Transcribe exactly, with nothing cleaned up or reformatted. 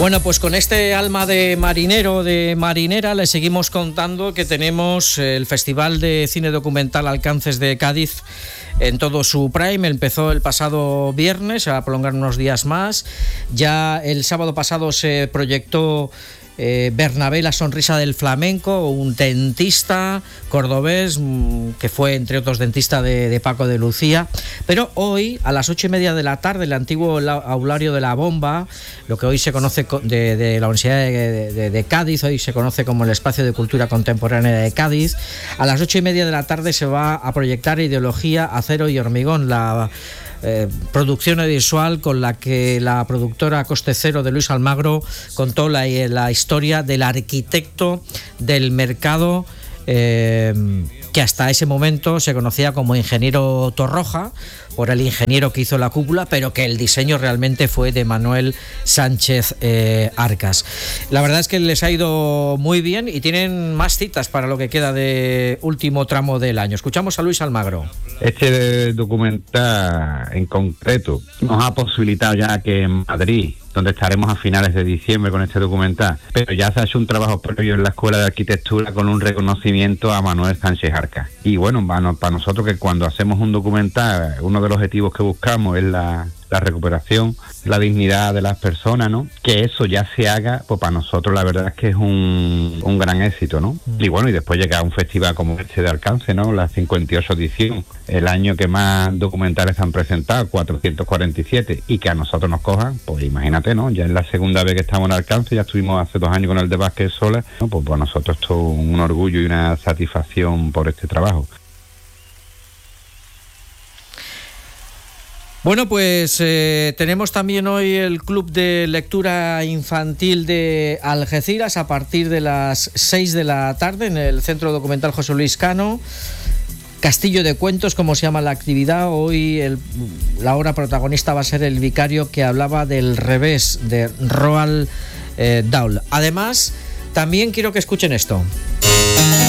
Bueno, pues con este alma de marinero, de marinera, le seguimos contando que tenemos el Festival de Cine Documental Alcances de Cádiz en todo su prime. Empezó el pasado viernes, se va a prolongar unos días más. Ya el sábado pasado se proyectó Eh, Bernabé, la sonrisa del flamenco, un dentista cordobés que fue entre otros dentista de, de Paco de Lucía. Pero hoy a las ocho y media de la tarde, el antiguo aulario de la Bomba, lo que hoy se conoce de, de la Universidad de, de, de Cádiz, hoy se conoce como el Espacio de Cultura Contemporánea de Cádiz, a las ocho y media de la tarde se va a proyectar Ideología, Acero y Hormigón, la Eh, producción audiovisual con la que la productora Coste Cero de Luis Almagro contó la, la historia del arquitecto del mercado, eh, que hasta ese momento se conocía como Ingeniero Torroja, por el ingeniero que hizo la cúpula, pero que el diseño realmente fue de Manuel Sánchez eh, Arcas. La verdad es que les ha ido muy bien y tienen más citas para lo que queda de último tramo del año. Escuchamos a Luis Almagro. Este documental en concreto nos ha posibilitado ya que en Madrid, donde estaremos a finales de diciembre con este documental, pero ya se ha hecho un trabajo previo en la Escuela de Arquitectura con un reconocimiento a Manuel Sánchez Arcas. Y bueno, para, para nosotros, que cuando hacemos un documental, uno de los objetivos que buscamos es la, la recuperación, la dignidad de las personas, ¿no? Que eso ya se haga, pues para nosotros la verdad es que es un, un gran éxito, ¿no? Y bueno, y después llega a un festival como este de Alcance, ¿no? La cincuenta y ocho edición, el año que más documentales han presentado, cuatrocientos cuarenta y siete, y que a nosotros nos cojan, pues imagínate, ¿no? Ya es la segunda vez que estamos en Alcance, ya estuvimos hace dos años con el de Vázquez Sola, ¿no? Pues para nosotros esto es un orgullo y una satisfacción por este trabajo. Bueno, pues eh, tenemos también hoy el Club de Lectura Infantil de Algeciras a partir de las seis de la tarde en el Centro Documental José Luis Cano. Castillo de Cuentos, como se llama la actividad. Hoy el, la obra protagonista va a ser El vicario, que hablaba del revés, de Roald eh, Dahl. Además, también quiero que escuchen esto.